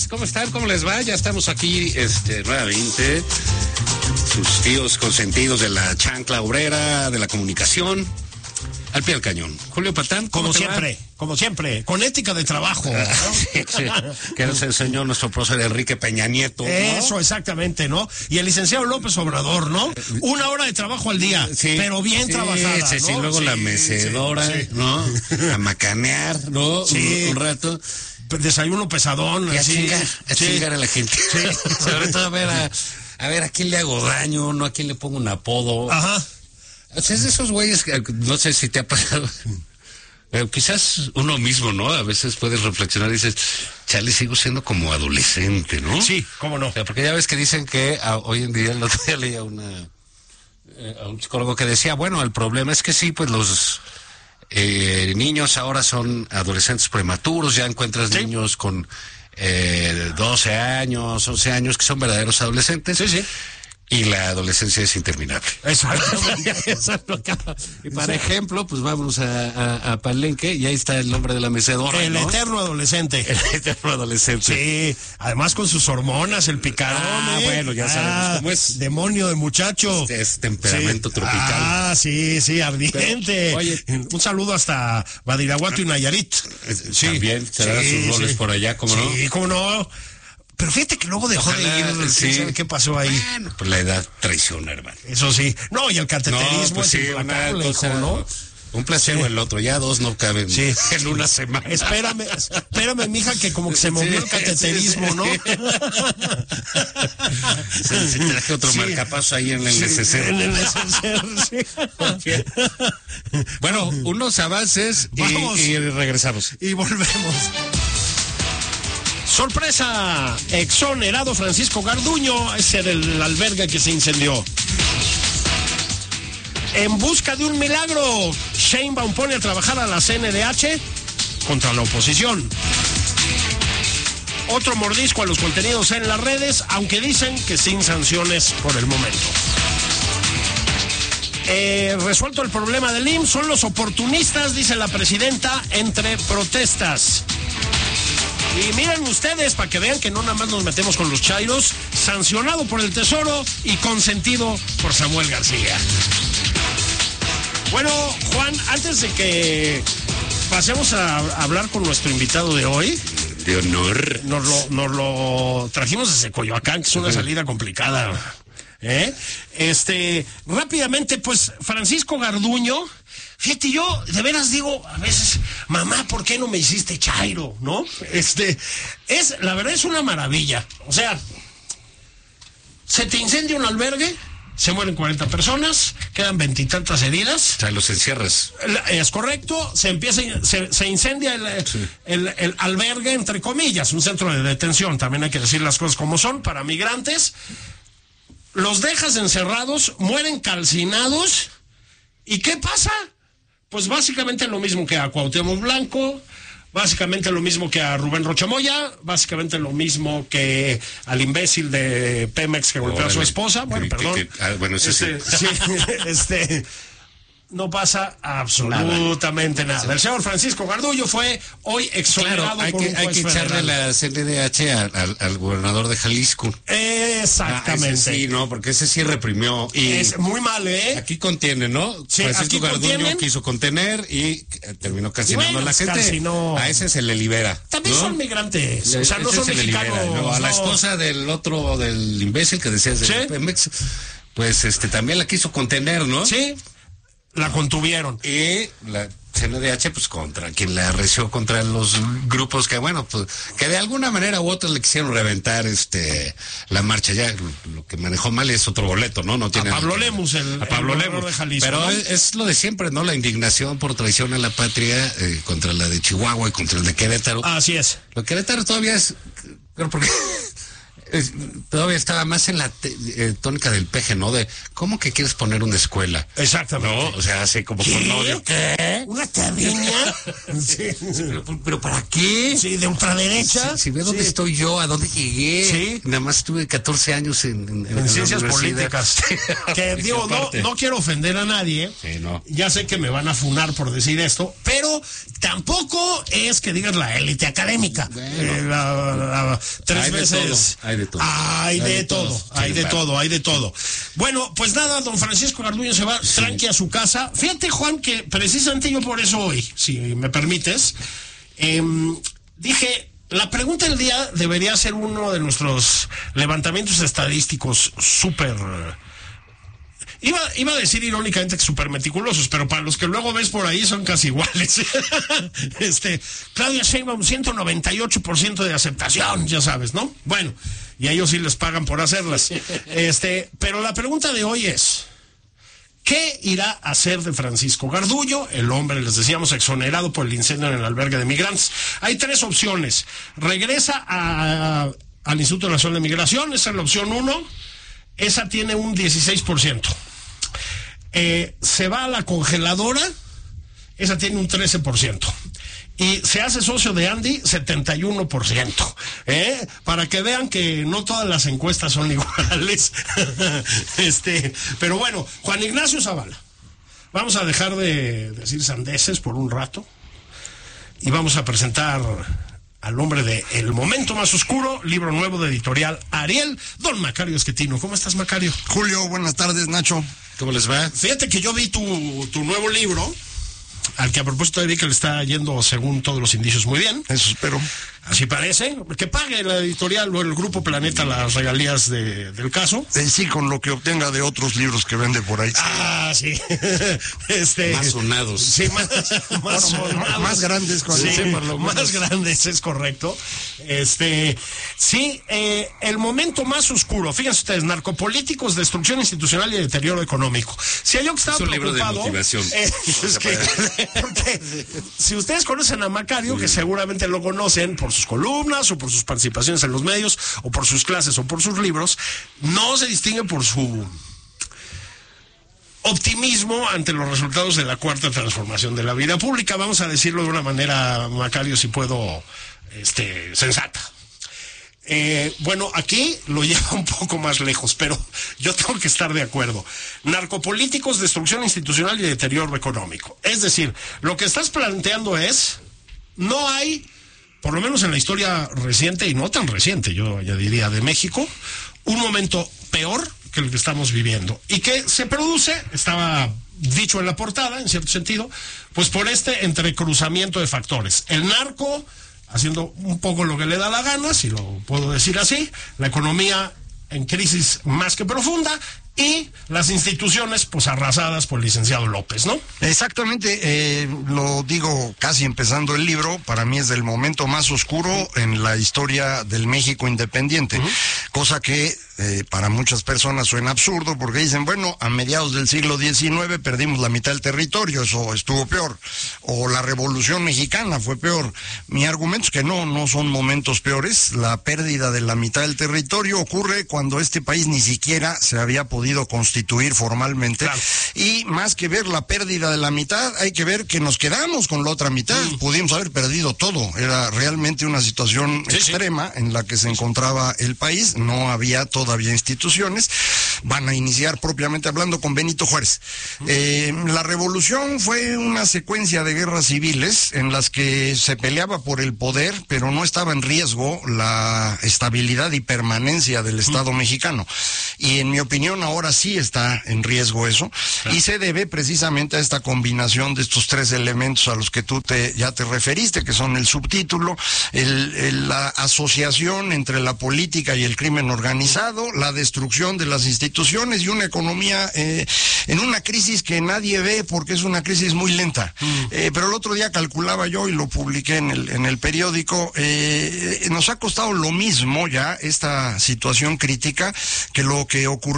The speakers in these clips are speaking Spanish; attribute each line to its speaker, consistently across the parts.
Speaker 1: ¿Cómo están? ¿Cómo les va? Ya estamos aquí nuevamente, sus tíos consentidos de la chancla obrera, de la comunicación, al pie del cañón. Julio Patán,
Speaker 2: como siempre, con ética de trabajo.
Speaker 1: Sí, que nos enseñó nuestro profesor Enrique Peña Nieto, ¿no?
Speaker 2: Eso, exactamente, ¿no? Y el licenciado López Obrador, ¿no? 1 hora de trabajo al día,
Speaker 1: sí,
Speaker 2: pero bien trabajada,
Speaker 1: sí,
Speaker 2: ¿no?
Speaker 1: sí, luego la mecedora, sí. ¿No? A macanear, ¿no?
Speaker 2: Sí.
Speaker 1: Un rato.
Speaker 2: Desayuno pesadón,
Speaker 1: y
Speaker 2: así.
Speaker 1: A chingar a la gente. Sí. Sobre todo a ver a quién le hago daño, ¿no? A quién le pongo un apodo.
Speaker 2: Ajá.
Speaker 1: O sea, es de esos güeyes que no sé si te ha pasado. Quizás uno mismo, ¿no? A veces puedes reflexionar y dices, chale, sigo siendo como adolescente, ¿no?
Speaker 2: Sí, cómo no.
Speaker 1: O sea, porque ya ves que dicen que hoy en día, el otro día leía a un psicólogo que decía, bueno, el problema es que sí, pues los niños ahora son adolescentes prematuros, ya encuentras niños con 12 años, 11 años, que son verdaderos adolescentes.
Speaker 2: Sí, sí.
Speaker 1: Y la adolescencia es interminable. Y para ejemplo, pues vámonos a Palenque y ahí está el nombre de la mecedora.
Speaker 2: El eterno adolescente.
Speaker 1: El eterno adolescente.
Speaker 2: Sí, además con sus hormonas, el picarón.
Speaker 1: Bueno, ya sabemos cómo es.
Speaker 2: Demonio de muchacho.
Speaker 1: Es temperamento tropical.
Speaker 2: Sí, ardiente. Pero, oye, un saludo hasta Badiraguato y Nayarit.
Speaker 1: Sí, también se dará sus roles por allá, ¿cómo no?
Speaker 2: Sí, ¿cómo no? Pero fíjate que luego dejó de ir, sí. ¿Qué pasó ahí?
Speaker 1: Bueno, pues la edad traiciona, hermano.
Speaker 2: Eso sí. No, y el cateterismo
Speaker 1: no, pues
Speaker 2: es implacable,
Speaker 1: cosa,
Speaker 2: ¿no?
Speaker 1: Un placer o el otro, ya dos no caben en una semana.
Speaker 2: Espérame, mija, que como que se movió el cateterismo, ¿no?
Speaker 1: Se traje otro marcapaso ahí en el neceser.
Speaker 2: En el neceser, sí.
Speaker 1: Bueno, unos avances y regresamos.
Speaker 2: Y volvemos. ¡Sorpresa! Exonerado Francisco Garduño, ese era el albergue que se incendió. En busca de un milagro, Sheinbaum pone a trabajar a la CNDH contra la oposición. Otro mordisco a los contenidos en las redes, aunque dicen que sin sanciones por el momento. Resuelto el problema del IMSS, son los oportunistas, dice la presidenta, entre protestas. Y miren ustedes, para que vean que no nada más nos metemos con los chairos, sancionado por el Tesoro y consentido por Samuel García. Bueno, Juan, antes de que pasemos a hablar con nuestro invitado de hoy,
Speaker 1: de honor,
Speaker 2: nos lo trajimos desde Coyoacán, que es una salida complicada. Rápidamente, pues, Francisco Garduño. Fíjate, yo de veras digo a veces, mamá, ¿por qué no me hiciste chairo? ¿No? La verdad es una maravilla. O sea, se te incendia un albergue, se mueren 40 personas, quedan 20 y tantas heridas.
Speaker 1: O sea, los encierras.
Speaker 2: Es correcto, se incendia el albergue, entre comillas, un centro de detención, también hay que decir las cosas como son, para migrantes. Los dejas encerrados, mueren calcinados, ¿y qué pasa? Pues básicamente lo mismo que a Cuauhtémoc Blanco, básicamente lo mismo que a Rubén Rochamoya, básicamente lo mismo que al imbécil de Pemex que golpeó a su esposa. Bueno, perdón.
Speaker 1: Bueno, ese sí.
Speaker 2: No pasa absolutamente nada. El señor Francisco Garduño fue hoy exonerado.
Speaker 1: Claro,
Speaker 2: por un juez
Speaker 1: hay que echarle la CNDH al gobernador de Jalisco.
Speaker 2: Exactamente.
Speaker 1: Ese sí, no, porque ese sí reprimió. Y
Speaker 2: es muy mal,
Speaker 1: Aquí contiene, ¿no?
Speaker 2: Sí,
Speaker 1: Francisco Garduño quiso contener y terminó calcinando a la gente. A ese se le libera.
Speaker 2: También son migrantes. O sea, no son mexicanos.
Speaker 1: A la esposa del imbécil que decías de Pemex, pues también la quiso contener, ¿no?
Speaker 2: Sí. La contuvieron.
Speaker 1: Y la CNDH, pues contra quien la arreció contra los grupos que, bueno, pues que de alguna manera u otra le quisieron reventar la marcha. Ya lo que manejó mal es otro boleto, ¿no? No tiene
Speaker 2: a Pablo Lemus, el de Jalisco.
Speaker 1: Pero ¿no? Es lo de siempre, ¿no? La indignación por traición a la patria contra la de Chihuahua y contra el de Querétaro.
Speaker 2: Así es.
Speaker 1: Lo de Querétaro todavía es... Pero porque todavía estaba más en la tónica del peje, ¿no? De, ¿cómo que quieres poner una escuela?
Speaker 2: Exactamente.
Speaker 1: ¿No? O sea, así como con odio.
Speaker 2: ¿Qué? ¿Una academia? Sí.
Speaker 1: ¿Pero para qué?
Speaker 2: Sí, de ultraderecha.
Speaker 1: Si ve dónde estoy yo, a dónde llegué.
Speaker 2: Sí.
Speaker 1: Nada más estuve 14 años en
Speaker 2: ciencias políticas. Que digo, no quiero ofender a nadie.
Speaker 1: Sí, no.
Speaker 2: Ya sé que me van a funar por decir esto, pero tampoco es que digas la élite académica.
Speaker 1: Bueno.
Speaker 2: Tres
Speaker 1: Hay
Speaker 2: veces.
Speaker 1: Hay de todo.
Speaker 2: Hay de todo. Bueno, pues nada, don Francisco Garduño se va tranqui a su casa. Fíjate, Juan, que precisamente yo por eso hoy, si me permites, dije, la pregunta del día debería ser uno de nuestros levantamientos estadísticos súper... Iba a decir irónicamente que súper meticulosos, pero para los que luego ves por ahí son casi iguales. Claudia Sheinbaum, 198% de aceptación, ya sabes, ¿no? Bueno, y a ellos sí les pagan por hacerlas. Pero la pregunta de hoy es, ¿qué irá a hacer de Francisco Garduño, el hombre, les decíamos, exonerado por el incendio en el albergue de migrantes? Hay tres opciones. Regresa al Instituto Nacional de Migración, esa es la opción 1. Esa tiene un 16%. Se va a la congeladora, esa tiene un 13%. Y se hace socio de Andy, 71%. Para que vean que no todas las encuestas son iguales. Pero bueno, Juan Ignacio Zavala. Vamos a dejar de decir sandeces por un rato. Y vamos a presentar al hombre de El Momento Más Oscuro, libro nuevo de Editorial Ariel, don Macario Esquetino. ¿Cómo estás, Macario?
Speaker 3: Julio, buenas tardes, Nacho.
Speaker 1: ¿Cómo les va?
Speaker 2: Fíjate que yo vi tu nuevo libro, al que a propósito vi que le está yendo, según todos los indicios, muy bien.
Speaker 3: Eso espero.
Speaker 2: Así parece. Que pague la editorial o el Grupo Planeta las regalías del caso.
Speaker 3: Sí, con lo que obtenga de otros libros que vende por ahí.
Speaker 2: Ah, sí.
Speaker 1: Más sonados.
Speaker 2: Sí, más sonados.
Speaker 3: Más grandes.
Speaker 2: Sí, más grandes, es correcto. Sí, El Momento Más Oscuro. Fíjense ustedes, narcopolíticos, destrucción institucional y deterioro económico. Si hay yo que estaba preocupado...
Speaker 1: libro de motivación.
Speaker 2: Es que, porque si ustedes conocen a Macario, que seguramente lo conocen por sus columnas o por sus participaciones en los medios o por sus clases o por sus libros, no se distingue por su optimismo ante los resultados de la cuarta transformación de la vida pública. Vamos a decirlo de una manera, Macario, si puedo, sensata. Bueno, aquí lo lleva un poco más lejos, pero yo tengo que estar de acuerdo. Narcopolíticos, destrucción institucional y deterioro económico. Es decir, lo que estás planteando es, no hay, por lo menos en la historia reciente, y no tan reciente, yo ya diría, de México, un momento peor que el que estamos viviendo. Y que se produce, estaba dicho en la portada, en cierto sentido, pues por este entrecruzamiento de factores. El narco haciendo un poco lo que le da la gana, si lo puedo decir así, la economía en crisis más que profunda, y las instituciones pues arrasadas por el licenciado López, ¿no?
Speaker 3: Exactamente, lo digo casi empezando el libro, para mí es el momento más oscuro en la historia del México independiente, cosa que para muchas personas suena absurdo porque dicen, bueno, a mediados del siglo XIX perdimos la mitad del territorio, eso estuvo peor, o la Revolución Mexicana fue peor. Mi argumento es que no son momentos peores. La pérdida de la mitad del territorio ocurre cuando este país ni siquiera se había podido constituir formalmente, claro. Y más que ver la pérdida de la mitad, hay que ver que nos quedamos con la otra mitad. Pudimos haber perdido todo, era realmente una situación extrema en la que se encontraba el país, no había todavía instituciones. Van a iniciar propiamente hablando con Benito Juárez. La revolución fue una secuencia de guerras civiles en las que se peleaba por el poder, pero no estaba en riesgo la estabilidad y permanencia del Estado mexicano. Y en mi opinión ahora sí está en riesgo eso, y se debe precisamente a esta combinación de estos tres elementos a los que tú ya te referiste, que son el subtítulo, la asociación entre la política y el crimen organizado, la destrucción de las instituciones y una economía en una crisis que nadie ve porque es una crisis muy lenta. Pero el otro día calculaba yo y lo publiqué en el periódico, nos ha costado lo mismo ya esta situación crítica que lo que ocurrió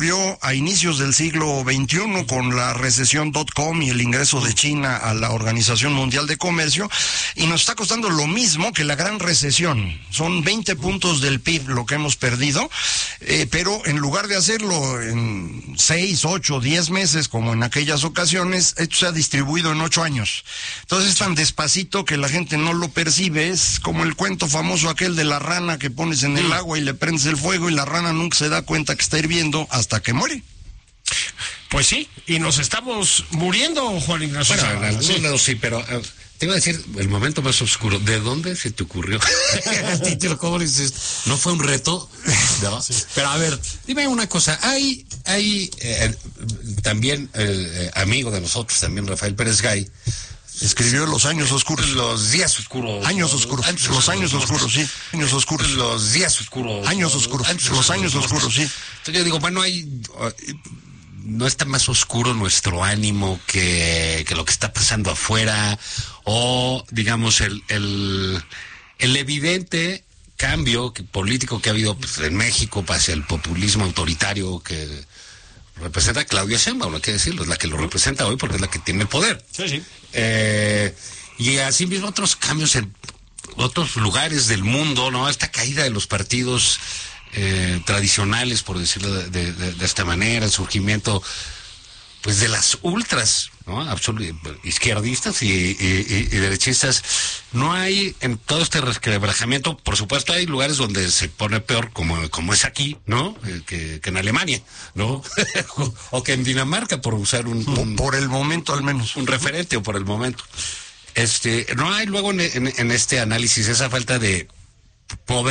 Speaker 3: a inicios del siglo XXI con la recesión .com y el ingreso de China a la Organización Mundial de Comercio, y nos está costando lo mismo que la gran recesión. Son 20 puntos del PIB lo que hemos perdido, pero en lugar de hacerlo en 6, 8, 10 meses como en aquellas ocasiones, esto se ha distribuido en 8 años. Entonces es tan despacito que la gente no lo percibe. Es como el cuento famoso aquel de la rana que pones en el agua y le prendes el fuego y la rana nunca se da cuenta que está hirviendo hasta que muere.
Speaker 2: Pues sí, y nos estamos muriendo, Juan Ignacio.
Speaker 1: Bueno, en algunos lados sí, pero te iba a decir, el momento más oscuro, ¿de dónde se te ocurrió el título? ¿Cómo lo hiciste? ¿No fue un reto? No. Sí. Pero a ver, dime una cosa, hay también amigo de nosotros, también Rafael Pérez Gay,
Speaker 3: escribió Los años oscuros.
Speaker 1: Los días oscuros.
Speaker 3: Años oscuros. Los años oscuros, sí. Años oscuros.
Speaker 1: Los días oscuros.
Speaker 3: Años oscuros. Los años oscuros, sí.
Speaker 1: Entonces yo digo, bueno, no está más oscuro nuestro ánimo que lo que está pasando afuera, o digamos el evidente cambio político que ha habido, pues, en México hacia el populismo autoritario que representa Claudia Sheinbaum, hay que decirlo, es la que lo representa hoy porque es la que tiene el poder.
Speaker 2: Sí, sí.
Speaker 1: Y asimismo otros cambios en otros lugares del mundo, ¿no? Esta caída de los partidos tradicionales, por decirlo de esta manera, el surgimiento pues de las ultras, ¿no? Izquierdistas y derechistas. No hay en todo este resquebrajamiento, por supuesto hay lugares donde se pone peor, como es aquí, ¿no? Que en Alemania, ¿no? O que en Dinamarca, por usar
Speaker 3: por el momento al menos.
Speaker 1: Un referente, o por el momento. No hay luego en este análisis esa falta de poder